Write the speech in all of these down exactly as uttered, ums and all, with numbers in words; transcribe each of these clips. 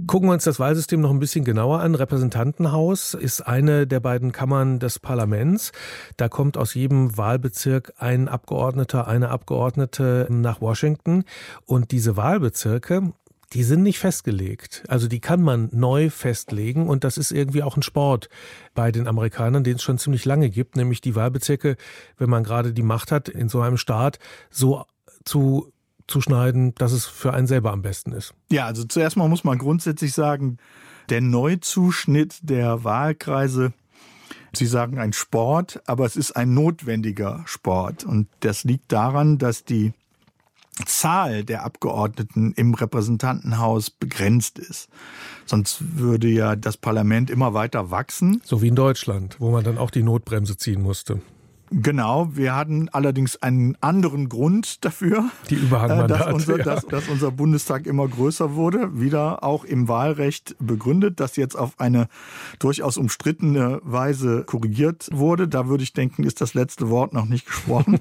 Gucken wir uns das Wahlsystem noch ein bisschen genauer an. Repräsentantenhaus ist eine der beiden Kammern des Parlaments. Da kommt aus jedem Wahlbezirk ein Abgeordneter, eine Abgeordnete nach Washington. Und diese Wahlbezirke, die sind nicht festgelegt. Also die kann man neu festlegen. Und das ist irgendwie auch ein Sport bei den Amerikanern, den es schon ziemlich lange gibt. Nämlich die Wahlbezirke, wenn man gerade die Macht hat, in so einem Staat so zu zuschneiden, dass es für einen selber am besten ist. Ja, also zuerst mal muss man grundsätzlich sagen, der Neuzuschnitt der Wahlkreise, Sie sagen ein Sport, aber es ist ein notwendiger Sport. Und das liegt daran, dass die Zahl der Abgeordneten im Repräsentantenhaus begrenzt ist. Sonst würde ja das Parlament immer weiter wachsen. So wie in Deutschland, wo man dann auch die Notbremse ziehen musste. Genau, wir hatten allerdings einen anderen Grund dafür, die Überhangmandate, dass unser, ja. dass, dass unser Bundestag immer größer wurde, wieder auch im Wahlrecht begründet, das jetzt auf eine durchaus umstrittene Weise korrigiert wurde. Da würde ich denken, ist das letzte Wort noch nicht gesprochen.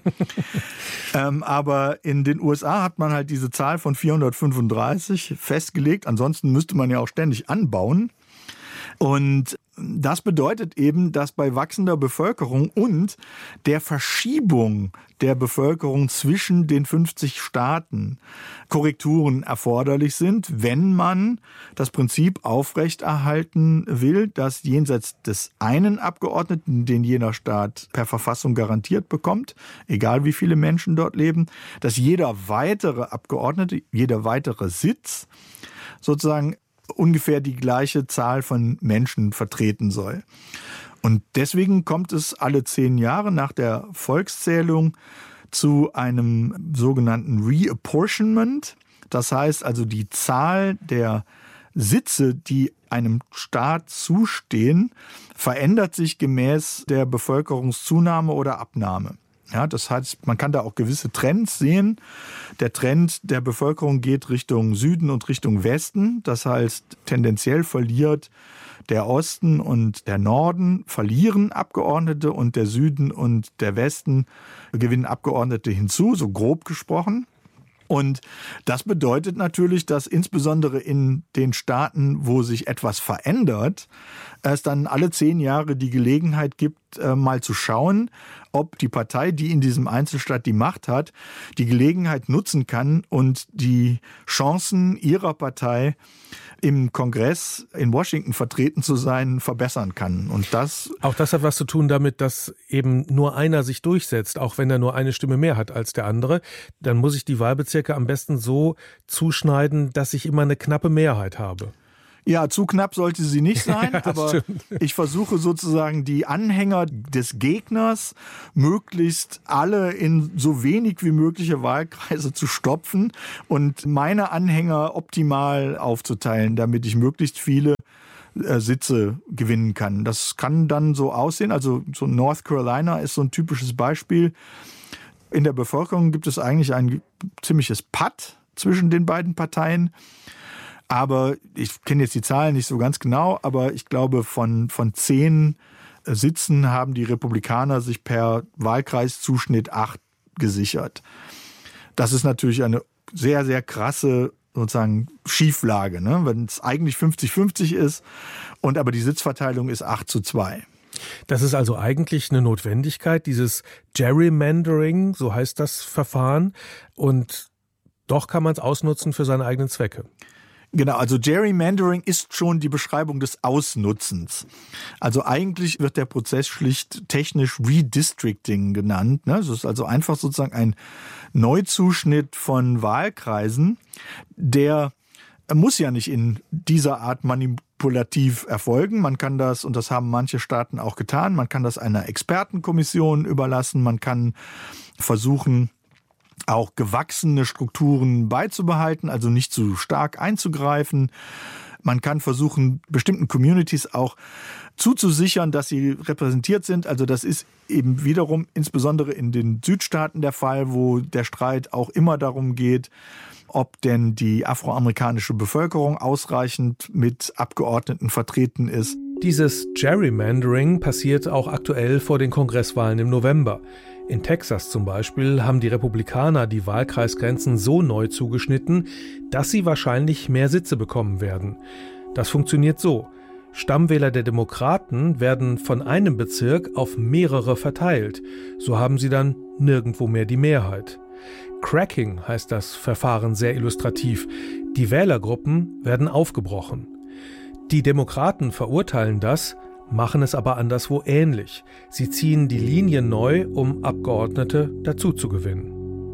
ähm, aber in den U S A hat man halt diese Zahl von vierhundertfünfunddreißig festgelegt. Ansonsten müsste man ja auch ständig anbauen. Und das bedeutet eben, dass bei wachsender Bevölkerung und der Verschiebung der Bevölkerung zwischen den fünfzig Staaten Korrekturen erforderlich sind, wenn man das Prinzip aufrechterhalten will, dass jenseits des einen Abgeordneten, den jener Staat per Verfassung garantiert bekommt, egal wie viele Menschen dort leben, dass jeder weitere Abgeordnete, jeder weitere Sitz sozusagen ungefähr die gleiche Zahl von Menschen vertreten soll. Und deswegen kommt es alle zehn Jahre nach der Volkszählung zu einem sogenannten Reapportionment. Das heißt also, die Zahl der Sitze, die einem Staat zustehen, verändert sich gemäß der Bevölkerungszunahme oder Abnahme. Ja, das heißt, man kann da auch gewisse Trends sehen. Der Trend der Bevölkerung geht Richtung Süden und Richtung Westen. Das heißt, tendenziell verliert der Osten und der Norden verlieren Abgeordnete und der Süden und der Westen gewinnen Abgeordnete hinzu, so grob gesprochen. Und das bedeutet natürlich, dass insbesondere in den Staaten, wo sich etwas verändert, es dann alle zehn Jahre die Gelegenheit gibt, mal zu schauen, ob die Partei, die in diesem Einzelstaat die Macht hat, die Gelegenheit nutzen kann und die Chancen ihrer Partei im Kongress in Washington vertreten zu sein, verbessern kann. Und das auch das hat was zu tun damit, dass eben nur einer sich durchsetzt, auch wenn er nur eine Stimme mehr hat als der andere. Dann muss ich die Wahlbezirke am besten so zuschneiden, dass ich immer eine knappe Mehrheit habe. Ja, zu knapp sollte sie nicht sein, ja, aber stimmt. Ich versuche sozusagen die Anhänger des Gegners möglichst alle in so wenig wie mögliche Wahlkreise zu stopfen und meine Anhänger optimal aufzuteilen, damit ich möglichst viele äh, Sitze gewinnen kann. Das kann dann so aussehen, also so North Carolina ist so ein typisches Beispiel. In der Bevölkerung gibt es eigentlich ein ziemliches Patt zwischen den beiden Parteien. Aber ich kenne jetzt die Zahlen nicht so ganz genau, aber ich glaube, von, von zehn Sitzen haben die Republikaner sich per Wahlkreiszuschnitt acht gesichert. Das ist natürlich eine sehr, sehr krasse sozusagen Schieflage, ne? Wenn es eigentlich fünfzig fünfzig ist und aber die Sitzverteilung ist acht zu zwei. Das ist also eigentlich eine Notwendigkeit, dieses Gerrymandering, so heißt das Verfahren. Und doch kann man es ausnutzen für seine eigenen Zwecke. Genau, also Gerrymandering ist schon die Beschreibung des Ausnutzens. Also eigentlich wird der Prozess schlicht technisch Redistricting genannt. Es ist also einfach sozusagen ein Neuzuschnitt von Wahlkreisen, der muss ja nicht in dieser Art manipulativ erfolgen. Man kann das, und das haben manche Staaten auch getan, man kann das einer Expertenkommission überlassen, man kann versuchen, auch gewachsene Strukturen beizubehalten, also nicht zu stark einzugreifen. Man kann versuchen, bestimmten Communities auch zuzusichern, dass sie repräsentiert sind. Also das ist eben wiederum insbesondere in den Südstaaten der Fall, wo der Streit auch immer darum geht, ob denn die afroamerikanische Bevölkerung ausreichend mit Abgeordneten vertreten ist. Dieses Gerrymandering passiert auch aktuell vor den Kongresswahlen im November. In Texas zum Beispiel haben die Republikaner die Wahlkreisgrenzen so neu zugeschnitten, dass sie wahrscheinlich mehr Sitze bekommen werden. Das funktioniert so. Stammwähler der Demokraten werden von einem Bezirk auf mehrere verteilt. So haben sie dann nirgendwo mehr die Mehrheit. Cracking heißt das Verfahren sehr illustrativ. Die Wählergruppen werden aufgebrochen. Die Demokraten verurteilen das, machen es aber anderswo ähnlich. Sie ziehen die Linien neu, um Abgeordnete dazuzugewinnen.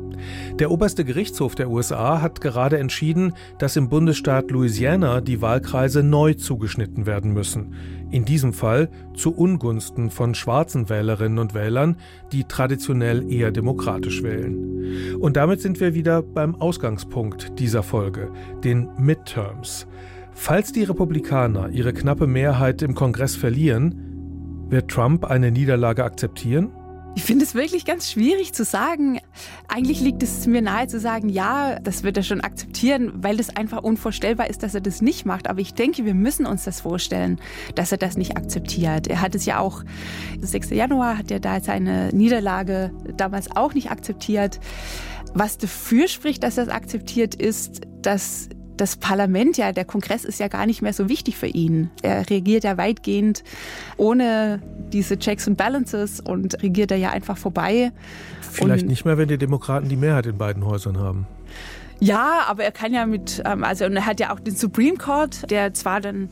Der oberste Gerichtshof der U S A hat gerade entschieden, dass im Bundesstaat Louisiana die Wahlkreise neu zugeschnitten werden müssen. In diesem Fall zu Ungunsten von schwarzen Wählerinnen und Wählern, die traditionell eher demokratisch wählen. Und damit sind wir wieder beim Ausgangspunkt dieser Folge, den Midterms. Falls die Republikaner ihre knappe Mehrheit im Kongress verlieren, wird Trump eine Niederlage akzeptieren? Ich finde es wirklich ganz schwierig zu sagen. Eigentlich liegt es mir nahe zu sagen, ja, das wird er schon akzeptieren, weil es einfach unvorstellbar ist, dass er das nicht macht. Aber ich denke, wir müssen uns das vorstellen, dass er das nicht akzeptiert. Er hat es ja auch, sechster Januar hat er da seine Niederlage damals auch nicht akzeptiert. Was dafür spricht, dass er es akzeptiert, ist, dass das Parlament, ja, der Kongress ist ja gar nicht mehr so wichtig für ihn. Er regiert ja weitgehend ohne diese Checks and Balances und regiert er ja einfach vorbei. Vielleicht und nicht mehr, wenn die Demokraten die Mehrheit in beiden Häusern haben. Ja, aber er kann ja mit, also und er hat ja auch den Supreme Court, der zwar dann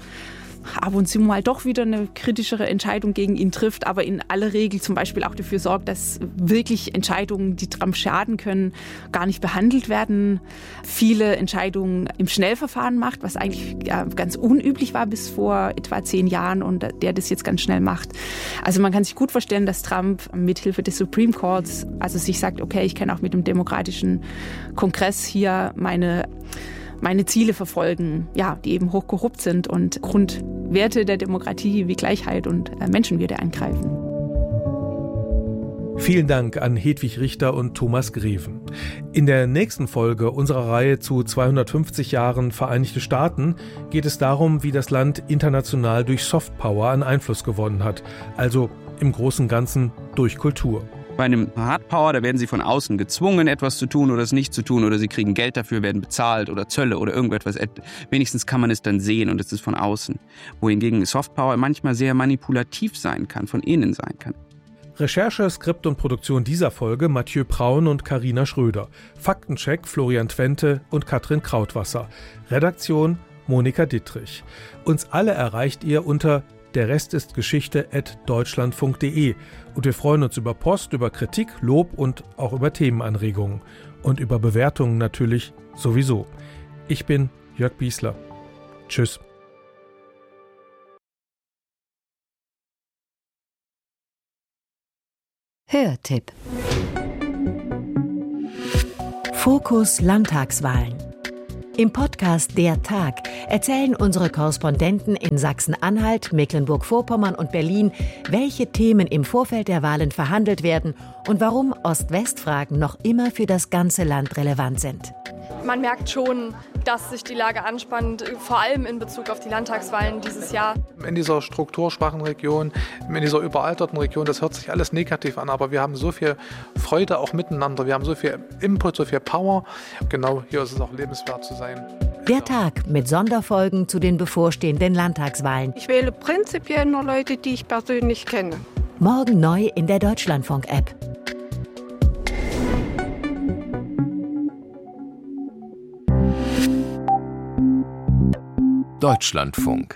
ab und zu mal doch wieder eine kritischere Entscheidung gegen ihn trifft, aber in aller Regel zum Beispiel auch dafür sorgt, dass wirklich Entscheidungen, die Trump schaden können, gar nicht behandelt werden. Viele Entscheidungen im Schnellverfahren macht, was eigentlich ja, ganz unüblich war bis vor etwa zehn Jahren und der das jetzt ganz schnell macht. Also man kann sich gut vorstellen, dass Trump mithilfe des Supreme Courts also sich sagt, okay, ich kann auch mit dem demokratischen Kongress hier meine meine Ziele verfolgen, ja, die eben hochkorrupt sind und Grundwerte der Demokratie wie Gleichheit und Menschenwürde angreifen. Vielen Dank an Hedwig Richter und Thomas Greven. In der nächsten Folge unserer Reihe zu zweihundertfünfzig Jahren Vereinigte Staaten geht es darum, wie das Land international durch Softpower an Einfluss gewonnen hat, also im Großen und Ganzen durch Kultur. Bei einem Hardpower, da werden sie von außen gezwungen, etwas zu tun oder es nicht zu tun oder sie kriegen Geld dafür, werden bezahlt oder Zölle oder irgendetwas. Wenigstens kann man es dann sehen und es ist von außen. Wohingegen Softpower manchmal sehr manipulativ sein kann, von innen sein kann. Recherche, Skript und Produktion dieser Folge Mathieu Braun und Carina Schröder. Faktencheck Florian Twente und Katrin Krautwasser. Redaktion Monika Dittrich. Uns alle erreicht ihr unter der Rest ist Geschichte at deutschlandfunk punkt de und wir freuen uns über Post, über Kritik, Lob und auch über Themenanregungen und über Bewertungen natürlich sowieso. Ich bin Jörg Biesler. Tschüss. Hörtipp. Fokus Landtagswahlen. Im Podcast Der Tag erzählen unsere Korrespondenten in Sachsen-Anhalt, Mecklenburg-Vorpommern und Berlin, welche Themen im Vorfeld der Wahlen verhandelt werden und warum Ost-West-Fragen noch immer für das ganze Land relevant sind. Man merkt schon, dass sich die Lage anspannt, vor allem in Bezug auf die Landtagswahlen dieses Jahr. In dieser strukturschwachen Region, in dieser überalterten Region, das hört sich alles negativ an, aber wir haben so viel Freude auch miteinander, wir haben so viel Input, so viel Power. Genau, hier ist es auch lebenswert zu sein. Der Tag mit Sonderfolgen zu den bevorstehenden Landtagswahlen. Ich wähle prinzipiell nur Leute, die ich persönlich kenne. Morgen neu in der Deutschlandfunk-App. Deutschlandfunk.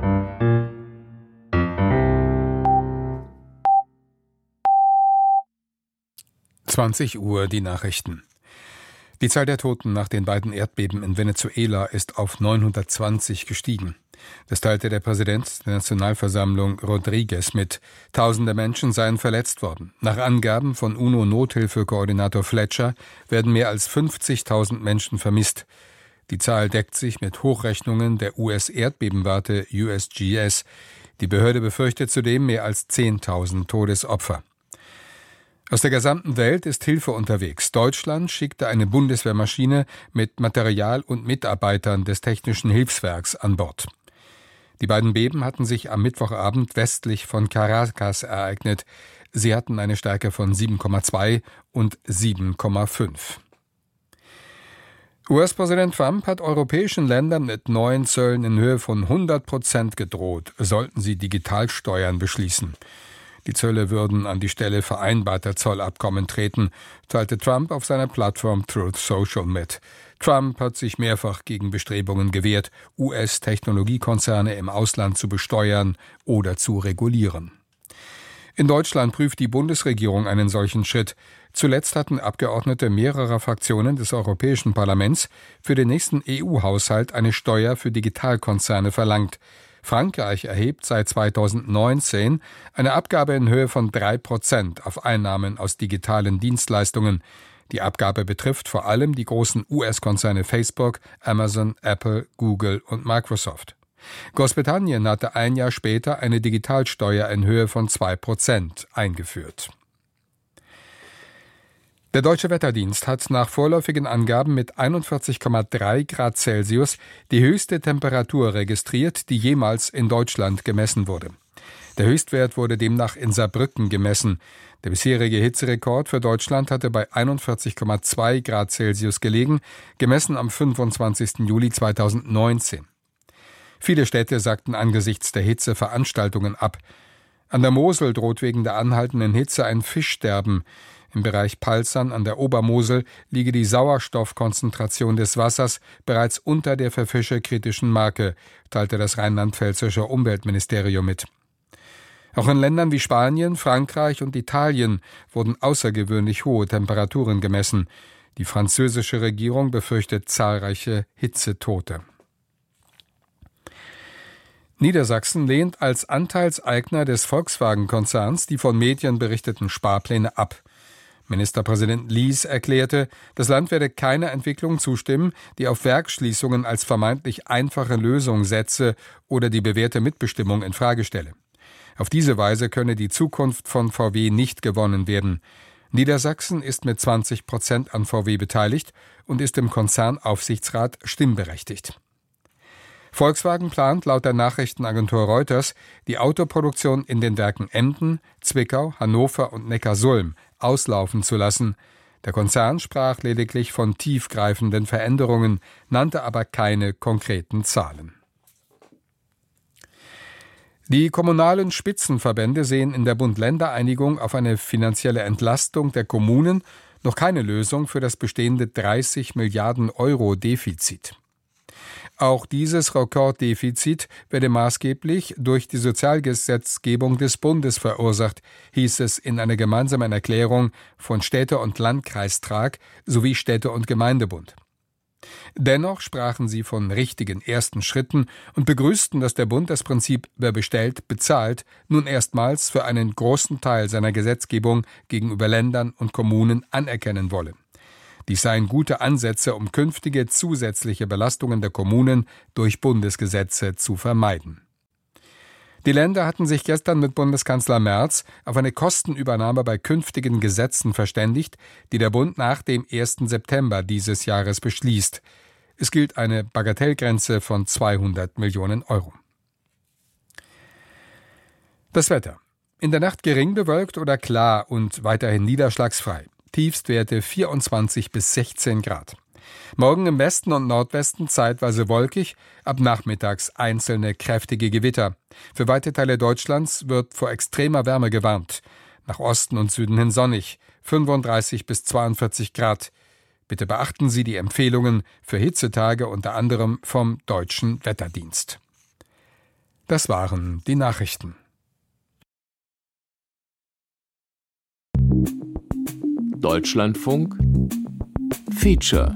zwanzig Uhr die Nachrichten. Die Zahl der Toten nach den beiden Erdbeben in Venezuela ist auf neunhundertzwanzig gestiegen. Das teilte der Präsident der Nationalversammlung Rodriguez mit. Tausende Menschen seien verletzt worden. Nach Angaben von UNO-Nothilfekoordinator Fletcher werden mehr als fünfzigtausend Menschen vermisst. Die Zahl deckt sich mit Hochrechnungen der U S-Erdbebenwarte U S G S. Die Behörde befürchtet zudem mehr als zehntausend Todesopfer. Aus der gesamten Welt ist Hilfe unterwegs. Deutschland schickte eine Bundeswehrmaschine mit Material und Mitarbeitern des Technischen Hilfswerks an Bord. Die beiden Beben hatten sich am Mittwochabend westlich von Caracas ereignet. Sie hatten eine Stärke von sieben Komma zwei und sieben Komma fünf. U S-Präsident Trump hat europäischen Ländern mit neuen Zöllen in Höhe von hundert Prozent gedroht, sollten sie Digitalsteuern beschließen. Die Zölle würden an die Stelle vereinbarter Zollabkommen treten, teilte Trump auf seiner Plattform Truth Social mit. Trump hat sich mehrfach gegen Bestrebungen gewehrt, U S-Technologiekonzerne im Ausland zu besteuern oder zu regulieren. In Deutschland prüft die Bundesregierung einen solchen Schritt. Zuletzt hatten Abgeordnete mehrerer Fraktionen des Europäischen Parlaments für den nächsten E U-Haushalt eine Steuer für Digitalkonzerne verlangt. Frankreich erhebt seit zweitausendneunzehn eine Abgabe in Höhe von drei Prozent auf Einnahmen aus digitalen Dienstleistungen. Die Abgabe betrifft vor allem die großen U S-Konzerne Facebook, Amazon, Apple, Google und Microsoft. Großbritannien hatte ein Jahr später eine Digitalsteuer in Höhe von zwei Prozent eingeführt. Der Deutsche Wetterdienst hat nach vorläufigen Angaben mit einundvierzig Komma drei Grad Celsius die höchste Temperatur registriert, die jemals in Deutschland gemessen wurde. Der Höchstwert wurde demnach in Saarbrücken gemessen. Der bisherige Hitzerekord für Deutschland hatte bei einundvierzig Komma zwei Grad Celsius gelegen, gemessen am fünfundzwanzigsten Juli zweitausendneunzehn. Viele Städte sagten angesichts der Hitze Veranstaltungen ab. An der Mosel droht wegen der anhaltenden Hitze ein Fischsterben. Im Bereich Palzern an der Obermosel liege die Sauerstoffkonzentration des Wassers bereits unter der für Fische kritischen Marke, teilte das rheinland-pfälzische Umweltministerium mit. Auch in Ländern wie Spanien, Frankreich und Italien wurden außergewöhnlich hohe Temperaturen gemessen. Die französische Regierung befürchtet zahlreiche Hitzetote. Niedersachsen lehnt als Anteilseigner des Volkswagen-Konzerns die von Medien berichteten Sparpläne ab. Ministerpräsident Lies erklärte, das Land werde keiner Entwicklung zustimmen, die auf Werksschließungen als vermeintlich einfache Lösung setze oder die bewährte Mitbestimmung in Frage stelle. Auf diese Weise könne die Zukunft von V W nicht gewonnen werden. Niedersachsen ist mit zwanzig Prozent an V W beteiligt und ist im Konzernaufsichtsrat stimmberechtigt. Volkswagen plant laut der Nachrichtenagentur Reuters, die Autoproduktion in den Werken Emden, Zwickau, Hannover und Neckarsulm auslaufen zu lassen. Der Konzern sprach lediglich von tiefgreifenden Veränderungen, nannte aber keine konkreten Zahlen. Die kommunalen Spitzenverbände sehen in der Bund-Länder-Einigung auf eine finanzielle Entlastung der Kommunen noch keine Lösung für das bestehende dreißig Milliarden Euro Defizit. Auch dieses Rekorddefizit werde maßgeblich durch die Sozialgesetzgebung des Bundes verursacht, hieß es in einer gemeinsamen Erklärung von Städte- und Landkreistrag sowie Städte- und Gemeindebund. Dennoch sprachen sie von richtigen ersten Schritten und begrüßten, dass der Bund das Prinzip wer bestellt, bezahlt nun erstmals für einen großen Teil seiner Gesetzgebung gegenüber Ländern und Kommunen anerkennen wolle. Dies seien gute Ansätze, um künftige zusätzliche Belastungen der Kommunen durch Bundesgesetze zu vermeiden. Die Länder hatten sich gestern mit Bundeskanzler Merz auf eine Kostenübernahme bei künftigen Gesetzen verständigt, die der Bund nach dem ersten September dieses Jahres beschließt. Es gilt eine Bagatellgrenze von zweihundert Millionen Euro. Das Wetter. In der Nacht gering bewölkt oder klar und weiterhin niederschlagsfrei. Tiefstwerte vierundzwanzig bis sechzehn Grad. Morgen im Westen und Nordwesten zeitweise wolkig, ab nachmittags einzelne kräftige Gewitter. Für weite Teile Deutschlands wird vor extremer Wärme gewarnt. Nach Osten und Süden hin sonnig, fünfunddreißig bis zweiundvierzig Grad. Bitte beachten Sie die Empfehlungen für Hitzetage unter anderem vom Deutschen Wetterdienst. Das waren die Nachrichten. Deutschlandfunk Feature.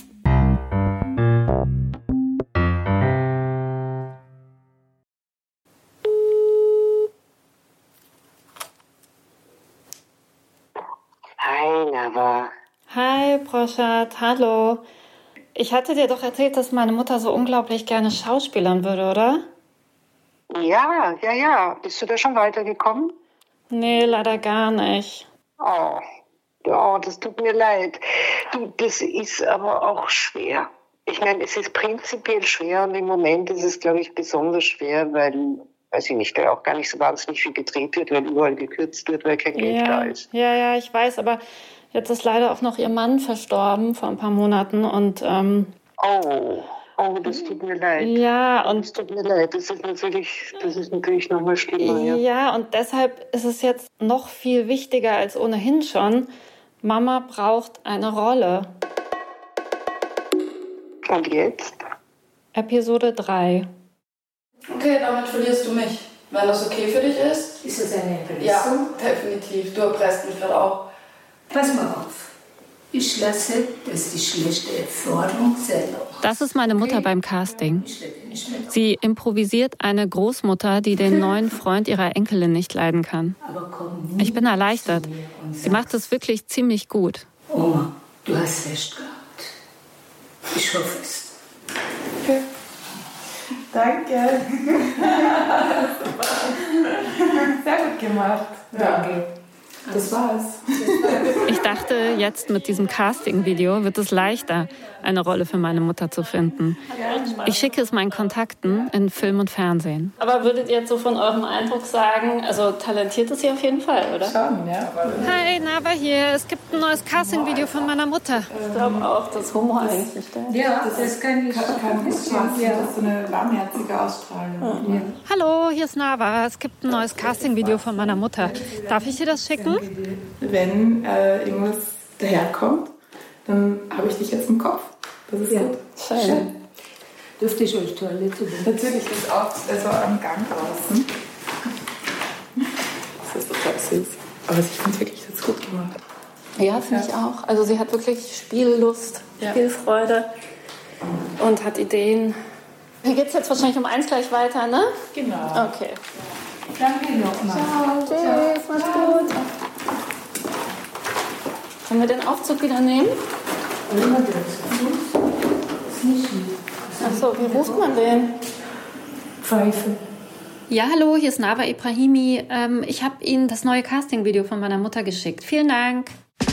Hi, Nava. Hi, Broschat, hallo. Ich hatte dir doch erzählt, dass meine Mutter so unglaublich gerne schauspielern würde, oder? Ja, ja, ja. Bist du da schon weitergekommen? Nee, leider gar nicht. Oh, oh, das tut mir leid. Du, das ist aber auch schwer. Ich meine, es ist prinzipiell schwer und im Moment ist es, glaube ich, besonders schwer, weil, weiß ich nicht, da auch gar nicht so wahnsinnig viel gedreht wird, weil überall gekürzt wird, weil kein Geld ja, da ist. Ja, ja, ich weiß, aber Jetzt ist leider auch noch ihr Mann verstorben vor ein paar Monaten und ähm, oh, oh, das tut mir leid. Ja, und das tut mir leid. Das ist natürlich, das ist natürlich noch mal schlimmer. Ja. ja, und deshalb ist es jetzt noch viel wichtiger als ohnehin schon. Mama braucht eine Rolle. Und jetzt? Episode drei. Okay, damit verlierst du mich. Wenn das okay für dich ist. Ist das eine Erpressung? Ja, definitiv. Du erpresst mich gerade auch. Pass mal auf. Ich lasse das die schlechte Forderung selber. Das ist meine Mutter beim Casting. Sie improvisiert eine Großmutter, die den neuen Freund ihrer Enkelin nicht leiden kann. Ich bin erleichtert. Sie macht es wirklich ziemlich gut. Oma, du hast recht gehabt. Ich hoffe es. Okay. Danke. Sehr gut gemacht. Danke. Das war's. Ich dachte, jetzt mit diesem Casting-Video wird es leichter, eine Rolle für meine Mutter zu finden. Ich schicke es meinen Kontakten in Film und Fernsehen. Aber würdet ihr jetzt so von eurem Eindruck sagen, also talentiert ist sie auf jeden Fall, oder? Schon, ja. Hi, Nava hier. Es gibt ein neues Casting-Video von meiner Mutter. Ich glaube auch, dass Humor eigentlich stellt. Ja, das, das kann ich kein bisschen. Ja. Das ist so eine warmherzige Ausstrahlung. Ja. Hallo, hier ist Nava. Es gibt ein neues Casting-Video von meiner Mutter. Darf ich dir das schicken? Wenn äh, irgendwas daherkommt, dann habe ich dich jetzt im Kopf. Das ist ja gut. Schön. Schön. Dürfte ich euch Toilette bringen? Natürlich, das ist auch also am Gang draußen. Das ist total süß. Aber ich finde wirklich, das ist gut gemacht. Ja, finde ja. ich auch. Also sie hat wirklich Spiellust, ja. Spielfreude und hat Ideen. Hier geht es jetzt wahrscheinlich um eins gleich weiter, ne? Genau. Okay. Danke nochmal. Ciao, tschüss, mach's gut. Können wir den Aufzug wieder nehmen? Achso, wie ruft man den? Pfeife. Ja, hallo, hier ist Nava Ibrahimi. Ähm, ich habe Ihnen das neue Casting-Video von meiner Mutter geschickt. Vielen Dank.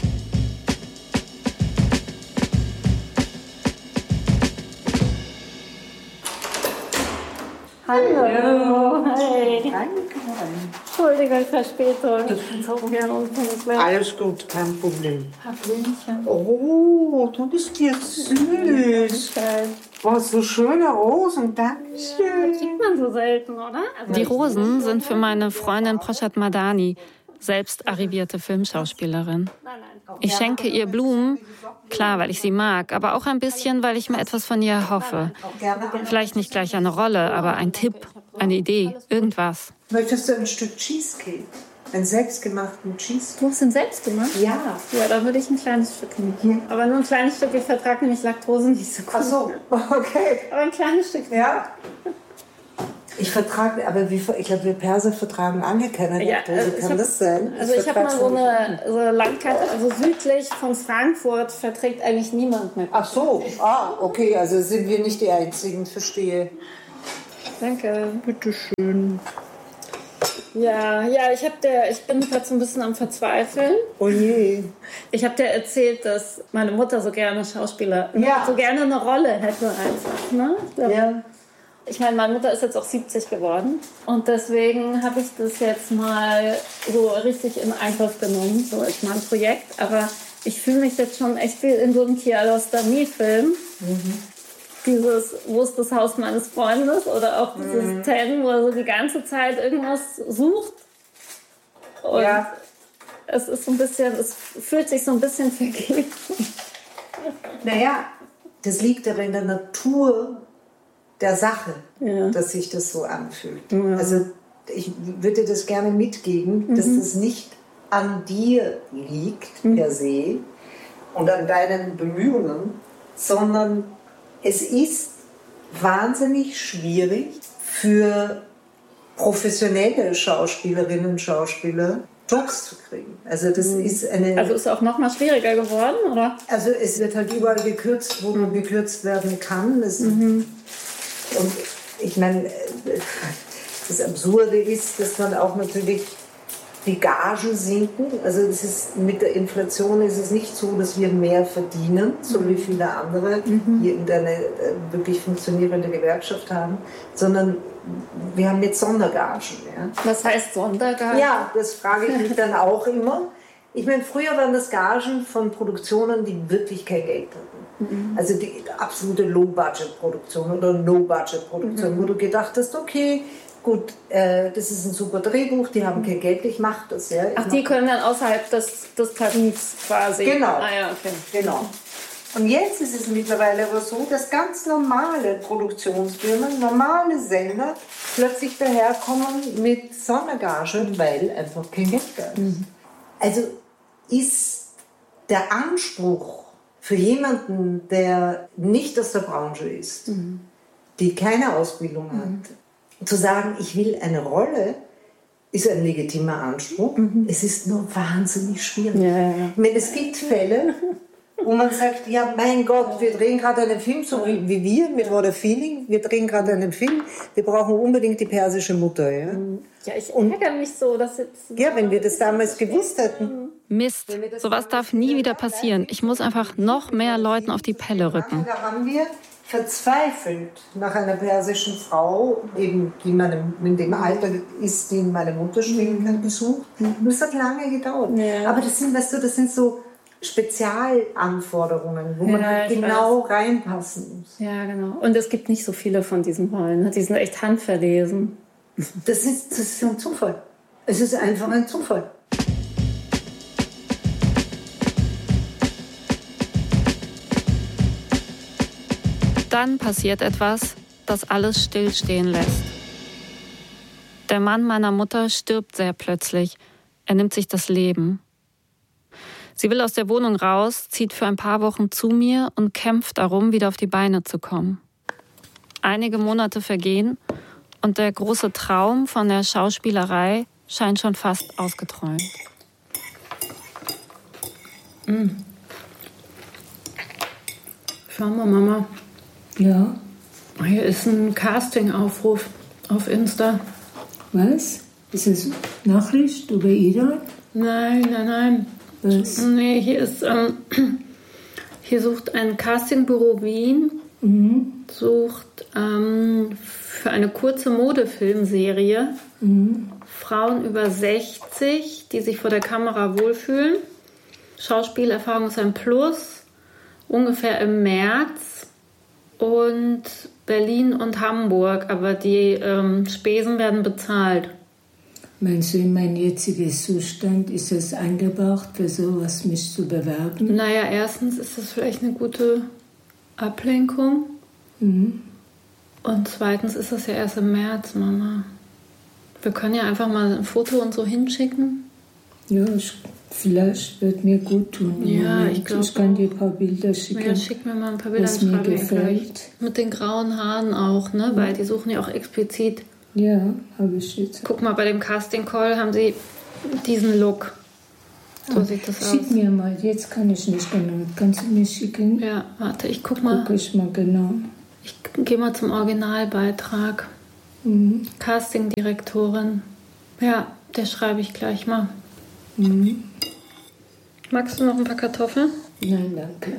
Hallo. Hi. Entschuldige Verspätung. Ich so gerne uns Alles gut, kein Problem. Blümchen. Oh, du bist ja süß. Oh, so schöne Rosen, danke schön. Das sieht man so selten, oder? Also die Rosen sind für meine Freundin Proshat Madani, selbst arrivierte Filmschauspielerin. Ich schenke ihr Blumen, klar, weil ich sie mag, aber auch ein bisschen, weil ich mir etwas von ihr hoffe. Vielleicht nicht gleich eine Rolle, aber ein Tipp, eine Idee, irgendwas. Möchtest du ein Stück Cheesecake? Einen selbstgemachten Cheesecake? Du hast den selbst gemacht? Ja. Ja, da würde ich ein kleines Stück nehmen. Aber nur ein kleines Stück, ich vertrage nämlich Laktose nicht so gut. Ach so, okay. Aber ein kleines Stück. Ja. Ich vertrage, aber wie, ich glaube, wir Perser vertragen alle keine Laktose. Ja, Kann hab, das sein? Also ich, ich habe mal so eine, so eine Landkarte, also südlich von Frankfurt verträgt eigentlich niemand mit. Ach so, ah, okay, also sind wir nicht die Einzigen, verstehe. Danke. Bitteschön. Ja, ja, ich, hab der, ich bin gerade so ein bisschen am Verzweifeln. Oh je. Ich habe dir erzählt, dass meine Mutter so gerne Schauspieler, ja. so gerne eine Rolle hätte einfach. Ne? Ich glaub, ja. Ich meine, meine Mutter ist jetzt auch siebzig geworden und deswegen habe ich das jetzt mal so richtig in Angriff genommen, so als mein Projekt. Aber ich fühle mich jetzt schon echt wie in so einem Kiarostami-Film. Mhm. Dieses, wo ist das Haus meines Freundes? Oder auch dieses mhm. Ten, wo er so die ganze Zeit irgendwas sucht. Und ja. es ist so ein bisschen, es fühlt sich so ein bisschen vergeben. Naja, das liegt aber in der Natur der Sache, ja. dass sich das so anfühlt. Ja. Also ich würde das gerne mitgeben, mhm. dass das nicht an dir liegt mhm. per se und an deinen Bemühungen, sondern es ist wahnsinnig schwierig für professionelle Schauspielerinnen und Schauspieler Jobs zu kriegen. Also das mhm. ist eine... Also ist es auch noch mal schwieriger geworden, oder? Also es wird halt überall gekürzt, wo mhm. gekürzt werden kann. Das mhm. Und ich meine, das Absurde ist, dass man auch natürlich die Gagen sinken. Also das ist, mit der Inflation ist es nicht so, dass wir mehr verdienen, so wie viele andere mhm. hier in eine wirklich funktionierende Gewerkschaft haben, sondern wir haben jetzt Sondergagen. Ja. Was heißt Sondergagen? Ja, das frage ich mich dann auch immer. Ich meine, früher waren das Gagen von Produktionen, die wirklich kein Geld hatten. Mhm. Also die absolute Low-Budget-Produktion oder No-Budget-Produktion, mhm. wo du gedacht hast, okay, gut, äh, das ist ein super Drehbuch, die haben kein Geld, ich mache das. Ja. Ach, die können dann außerhalb des, des Tarifs quasi. Genau. Ah, ja, okay. Genau. Und jetzt ist es mittlerweile aber so, dass ganz normale Produktionsfirmen, normale Sender plötzlich daherkommen mit Sondergage, weil einfach kein Geld da ist. Mhm. Also ist der Anspruch für jemanden, der nicht aus der Branche ist, mhm. die keine Ausbildung mhm. hat, zu sagen, ich will eine Rolle, ist ein legitimer Anspruch. Mhm. Es ist nur wahnsinnig schwierig. Ja, ja. Ich meine, es gibt Fälle, wo man sagt, ja, mein Gott, wir drehen gerade einen Film, so wie, wie wir, mit What a Feeling, wir drehen gerade einen Film, wir brauchen unbedingt die persische Mutter. Ja, ja ich ärgere mich so, dass jetzt... Ja, wenn wir das damals gewusst hätten. Mist, sowas darf nie wieder passieren. Ich muss einfach noch mehr Leuten auf die Pelle rücken. Da haben wir verzweifelt nach einer persischen Frau, eben, die man in dem Alter ist, die meine Mutter spielen kann, besucht. Das hat lange gedauert. Ja. Aber das sind, weißt du, das sind so Spezialanforderungen, wo man ja, halt genau weiß. reinpassen muss. Ja, genau. Und es gibt nicht so viele von diesen Rollen. Die sind echt handverlesen. Das ist, das ist ein Zufall. Es ist einfach ein Zufall. Dann passiert etwas, das alles stillstehen lässt. Der Mann meiner Mutter stirbt sehr plötzlich. Er nimmt sich das Leben. Sie will aus der Wohnung raus, zieht für ein paar Wochen zu mir und kämpft darum, wieder auf die Beine zu kommen. Einige Monate vergehen und der große Traum von der Schauspielerei scheint schon fast ausgeträumt. Mhm. Schau mal, Mama. Ja? Hier ist ein Casting-Aufruf auf Insta. Was? Ist das Nachricht über Ida? Nein, nein, nein. Was? Nee, hier ist, ähm, hier sucht ein Castingbüro Wien, mhm. sucht ähm, für eine kurze Modefilmserie mhm. Frauen über sechzig, die sich vor der Kamera wohlfühlen. Schauspielerfahrung ist ein Plus, ungefähr im März. Und Berlin und Hamburg, aber die ähm, Spesen werden bezahlt. Meinst du, in mein jetziger Zustand ist es angebracht, für sowas mich zu bewerben? Naja, erstens ist das vielleicht eine gute Ablenkung. Mhm. Und zweitens ist das ja erst im März, Mama. Wir können ja einfach mal ein Foto und so hinschicken. Ja, ich, vielleicht wird mir gut tun. Ja, Moment. ich glaube. Ich kann dir ein paar Bilder schicken. Ja, schick mir mal ein paar Bilder. Was mir gefällt. Mit den grauen Haaren auch, ne? Mhm. Weil die suchen ja auch explizit. Ja, habe ich jetzt. Guck mal, bei dem Casting Call haben sie diesen Look. So ah, sieht das schick aus. Schick mir mal, jetzt kann ich nicht genau. Kannst du mir schicken? Ja, warte, ich guck mal. Guck ich mal genau. Ich gehe mal zum Originalbeitrag. Mhm. Castingdirektorin. Ja, der schreibe ich gleich mal. Mhm. Magst du noch ein paar Kartoffeln? Nein, danke.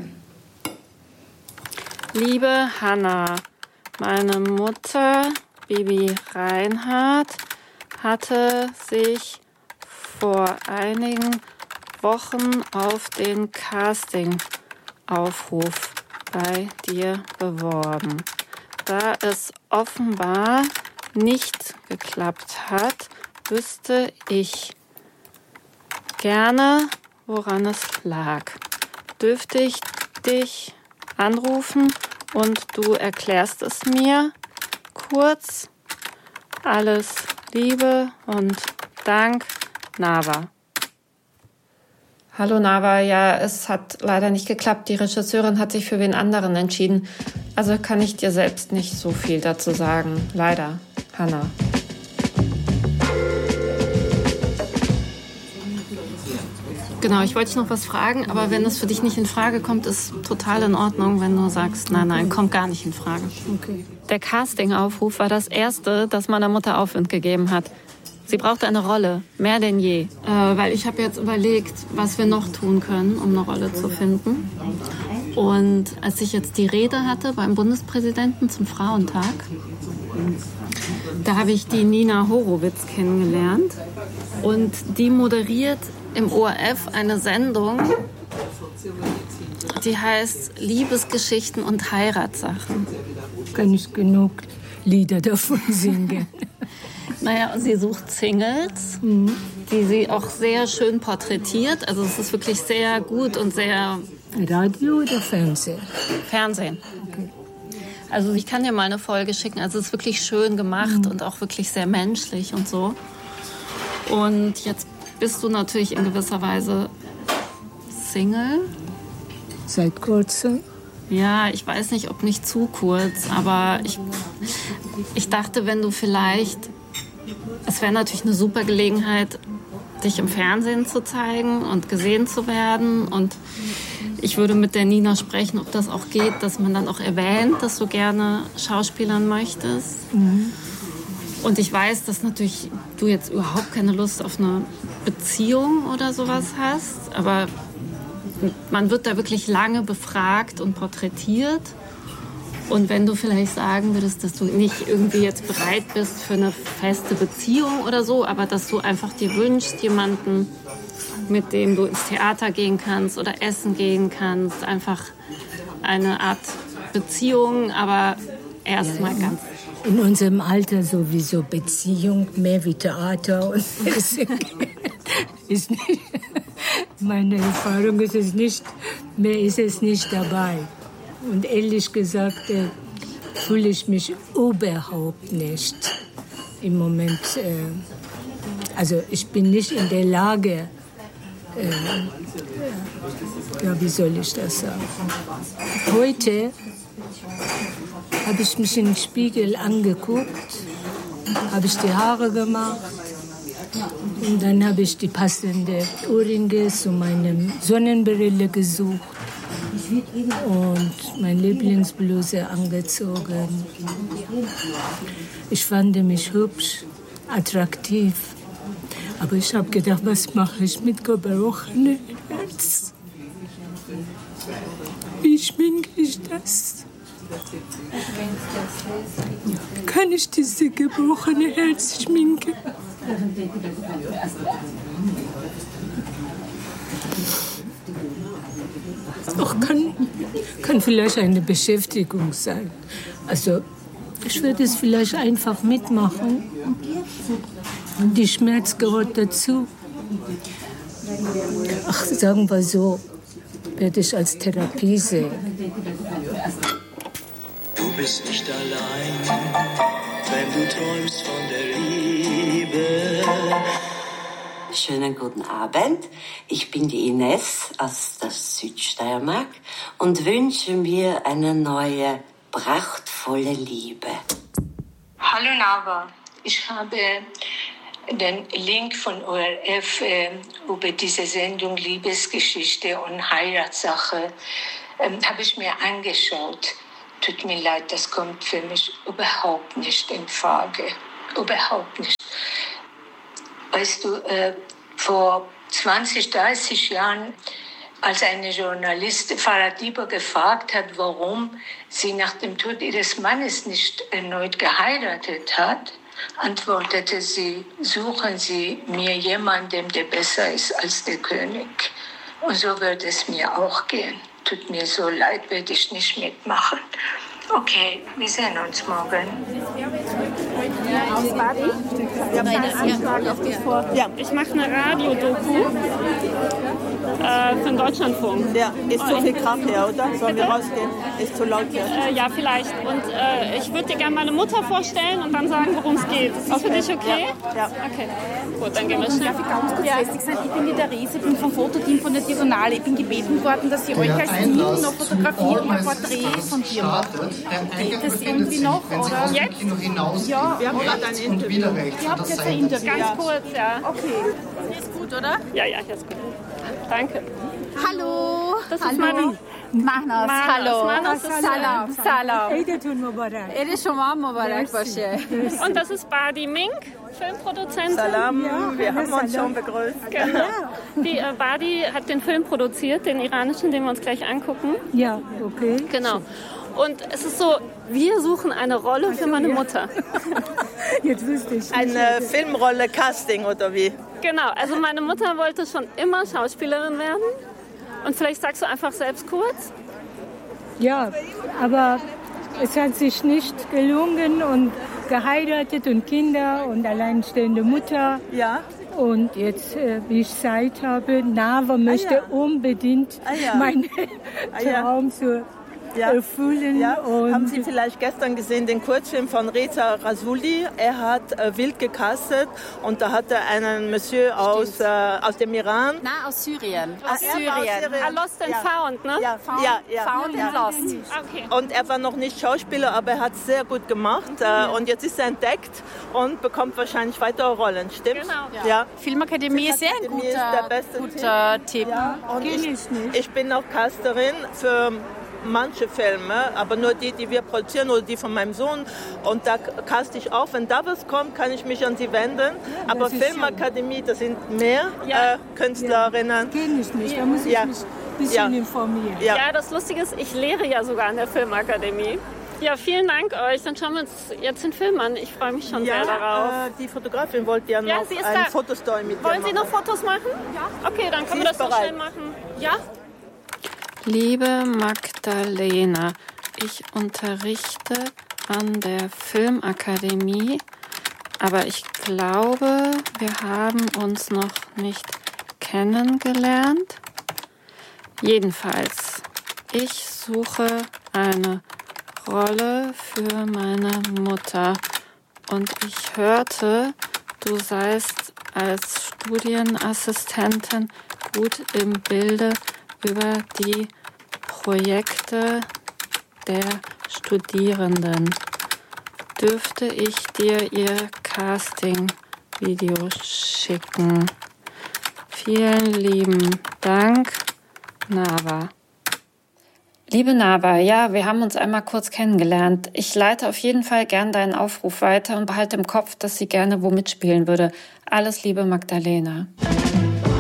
Liebe Hanna, meine Mutter, Bibi Reinhardt, hatte sich vor einigen Wochen auf den Casting-Aufruf bei dir beworben. Da es offenbar nicht geklappt hat, wüsste ich gerne, woran es lag. Dürfte ich dich anrufen und du erklärst es mir kurz? Alles Liebe und Dank, Nava. Hallo Nava, ja, es hat leider nicht geklappt. Die Regisseurin hat sich für wen anderen entschieden. Also kann ich dir selbst nicht so viel dazu sagen. Leider, Hanna. Genau, ich wollte dich noch was fragen, aber wenn es für dich nicht in Frage kommt, ist total in Ordnung, wenn du sagst, nein, nein, kommt gar nicht in Frage. Okay. Der Casting-Aufruf war das erste, das meiner Mutter Aufwind gegeben hat. Sie brauchte eine Rolle, mehr denn je. Äh, weil ich habe jetzt überlegt, was wir noch tun können, um eine Rolle zu finden. Und als ich jetzt die Rede hatte beim Bundespräsidenten zum Frauentag, da habe ich die Nina Horowitz kennengelernt. Und die moderiert im O R F eine Sendung, die heißt Liebesgeschichten und Heiratssachen. Kann ich genug Lieder davon singen. Naja, und sie sucht Singles, mhm. die sie auch sehr schön porträtiert. Also es ist wirklich sehr gut und sehr... Radio oder Fernsehen? Fernsehen. Okay. Also ich kann dir mal eine Folge schicken. Also es ist wirklich schön gemacht mhm. und auch wirklich sehr menschlich und so. Und jetzt bist du natürlich in gewisser Weise Single. Seit kurzem? Ja, ich weiß nicht, ob nicht zu kurz, aber ich, ich dachte, wenn du vielleicht... Es wäre natürlich eine super Gelegenheit, dich im Fernsehen zu zeigen und gesehen zu werden. Und ich würde mit der Nina sprechen, ob das auch geht, dass man dann auch erwähnt, dass du gerne schauspielern möchtest. Mhm. Und ich weiß, dass natürlich du jetzt überhaupt keine Lust auf eine Beziehung oder sowas hast. Aber man wird da wirklich lange befragt und porträtiert. Und wenn du vielleicht sagen würdest, dass du nicht irgendwie jetzt bereit bist für eine feste Beziehung oder so, aber dass du einfach dir wünschst, jemanden, mit dem du ins Theater gehen kannst oder essen gehen kannst, einfach eine Art Beziehung, aber erstmal ja, ganz. In unserem Alter sowieso Beziehung, mehr wie Theater und Essen ist nicht. Meine Erfahrung ist es nicht, mehr ist es nicht dabei. Und ehrlich gesagt äh, fühle ich mich überhaupt nicht im Moment. Äh, also ich bin nicht in der Lage, äh, ja, wie soll ich das sagen? Heute habe ich mich im Spiegel angeguckt, habe ich die Haare gemacht und dann habe ich die passende Ohrringe zu meiner Sonnenbrille gesucht. Und meine Lieblingsbluse angezogen. Ich fand mich hübsch, attraktiv. Aber ich habe gedacht, was mache ich mit gebrochenem Herz? Wie schminke ich das? Kann ich diese gebrochene Herz schminken? Auch kann, kann vielleicht eine Beschäftigung sein. Also ich würde es vielleicht einfach mitmachen. Die Schmerz gehört dazu. Ach, sagen wir so, werde ich als Therapie sehen. Du bist nicht allein, wenn du träumst von der Liebe. Schönen guten Abend. Ich bin die Ines aus der Südsteiermark und wünsche mir eine neue, prachtvolle Liebe. Hallo Nava, ich habe den Link von O R F äh, über diese Sendung Liebesgeschichte und Heiratssache äh, habe ich mir angeschaut. Tut mir leid, das kommt für mich überhaupt nicht in Frage. Überhaupt nicht. Weißt du, äh, vor zwanzig, dreißig Jahren, als eine Journalistin Farah Diba gefragt hat, warum sie nach dem Tod ihres Mannes nicht erneut geheiratet hat, antwortete sie, suchen Sie mir jemanden, der besser ist als der König. Und so wird es mir auch gehen. Tut mir so leid, werde ich nicht mitmachen. Okay, wir sehen uns morgen. Ja, ich mache eine Radiodoku äh, für den Deutschlandfunk. Ja, ist zu viel Krach her, oder? Sollen wir rausgehen? Ist zu laut hier. Äh, ja, vielleicht. Und äh, ich würde dir gerne meine Mutter vorstellen und dann sagen, worum es geht. Ist das okay. Für dich okay? Ja. ja. Okay. Gut, dann gehen wir schnell. Darf ich ganz kurz ja. festig sein? Ich bin die Therese, ich bin vom Fototeam von der Diagonale. Ich bin gebeten worden, dass ihr euch als Team noch fotografiert, ein Porträt von dir macht. Geht das irgendwie noch? Oder? Jetzt? Ja, wir haben gerade ein Interview. Ihr habt jetzt ein Interview. Ganz kurz, ja. Okay. Ist gut, oder? Ja, ja, ist gut. Danke. Hallo. Das Hallo. ist meine... Mahnas, hallo. Mahnas, salam, salam. Eidetun Mubarak. Eid Shoma Mubarak bache. Und das ist Badi Mink, Filmproduzentin. Salam, ja, wir haben uns schon begrüßt. Genau. Die äh, Badi hat den Film produziert, den iranischen, den wir uns gleich angucken. Ja, okay. Genau. Und es ist so, wir suchen eine Rolle für meine Mutter. Jetzt wüsste ich. Eine Filmrolle, Casting oder wie? Genau, also meine Mutter wollte schon immer Schauspielerin werden. Und vielleicht sagst du einfach selbst kurz. Ja, aber es hat sich nicht gelungen und geheiratet und Kinder und alleinstehende Mutter. Ja. Und jetzt, wie ich Zeit habe, Nava möchte ah, ja. unbedingt ah, ja. meinen ah, ja. Traum zu ja. erfüllen. Ja. Und haben Sie vielleicht gestern gesehen den Kurzfilm von Reza Rassouli? Er hat äh, wild gecastet und da hat er einen Monsieur aus, äh, aus dem Iran. Na, aus Syrien. Aus Syrien. Aus Syrien. Ah, Lost and ja. Found, ne? Ja, Found, ja, ja. Found ja. and Lost. Okay. Und er war noch nicht Schauspieler, aber er hat es sehr gut gemacht. Mhm. Äh, und jetzt ist er entdeckt und bekommt wahrscheinlich weitere Rollen, stimmt's? Genau. Ja. Ja. Filmakademie ist sehr ein guter, ist der beste guter Tipp. Ja. Und ich, ich bin auch Casterin für manche Filme, aber nur die, die wir produzieren oder die von meinem Sohn. Und da caste ich auch. Wenn da was kommt, kann ich mich an sie wenden. Ja, aber Filmakademie, das sind mehr ja. äh, Künstlerinnen. Ja. Kenn ich nicht, da muss ich ja. mich ein bisschen ja. informieren. Ja. ja, das Lustige ist, ich lehre ja sogar an der Filmakademie. Ja, vielen Dank euch. Dann schauen wir uns jetzt den Film an. Ich freue mich schon ja, sehr darauf. Äh, die Fotografin wollte ja noch ja, sie ist einen da. Fotostory mit Wollen dir Sie noch Fotos machen? Ja. Okay, dann können sie wir das noch schnell machen. Ja? Liebe Magdalena, ich unterrichte an der Filmakademie, aber ich glaube, wir haben uns noch nicht kennengelernt. Jedenfalls, ich suche eine Rolle für meine Mutter und ich hörte, du seist als Studienassistentin gut im Bilde über die Projekte der Studierenden. Dürfte ich dir ihr Casting-Video schicken? Vielen lieben Dank, Nava. Liebe Nava, ja, wir haben uns einmal kurz kennengelernt. Ich leite auf jeden Fall gern deinen Aufruf weiter und behalte im Kopf, dass sie gerne wo mitspielen würde. Alles Liebe, Magdalena.